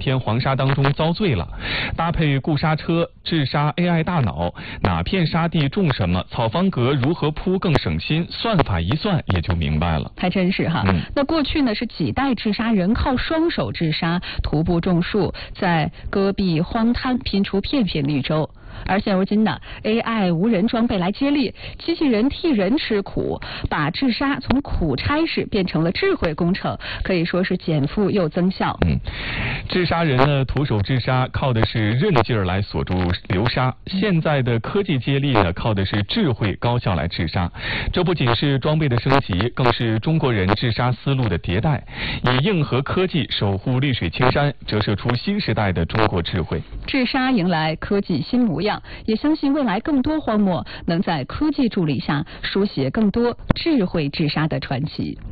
篇黄沙当中遭罪了。搭配固沙车治沙 AI 大脑，哪片沙地种什么，草方格如何铺更省心，算法一算也就明白了。 还真是哈。那过去呢是几代治沙人靠双手治沙，徒步种树，在戈壁荒滩拼出片片绿洲。而现如今呢 ，AI 无人装备来接力，机器人替人吃苦，把治沙从苦差事变成了智慧工程，可以说是减负又增效。 治沙人呢，徒手治沙靠的是韧劲儿来锁住流沙，现在的科技接力呢，靠的是智慧高效来治沙。这不仅是装备的升级，更是中国人治沙思路的迭代，以硬核科技守护绿水青山，折射出新时代的中国智慧。 治沙迎来科技新模样，也相信未来更多荒漠能在科技助力下书写更多智慧治沙的传奇。